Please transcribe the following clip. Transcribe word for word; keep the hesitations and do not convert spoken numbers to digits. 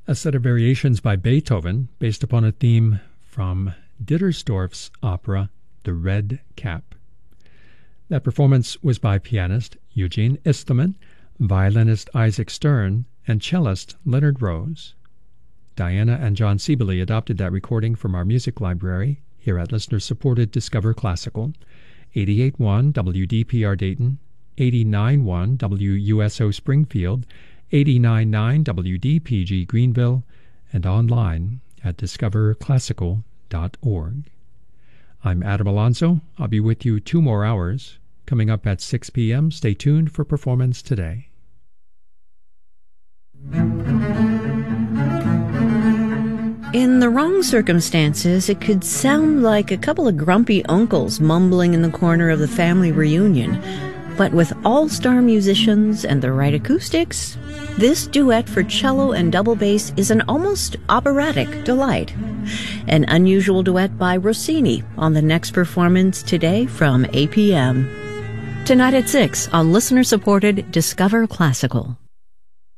a set of variations by Beethoven based upon a theme from Dittersdorf's opera, The Red Cap. That performance was by pianist Eugene Istleman, violinist Isaac Stern, and cellist Leonard Rose. Diana and John Siebele adopted that recording from our music library here at listener-supported Discover Classical, eighty-eight point one W D P R Dayton, eighty-nine point one W U S O Springfield, eighty-nine point nine W D P G Greenville, and online at discover classical dot org. I'm Adam Alonso. I'll be with you two more hours. Coming up at six p.m., stay tuned for Performance Today. In the wrong circumstances, it could sound like a couple of grumpy uncles mumbling in the corner of the family reunion. But with all-star musicians and the right acoustics, this duet for cello and double bass is an almost operatic delight. An unusual duet by Rossini on the next Performance Today from eight p.m. Tonight at six on listener-supported Discover Classical.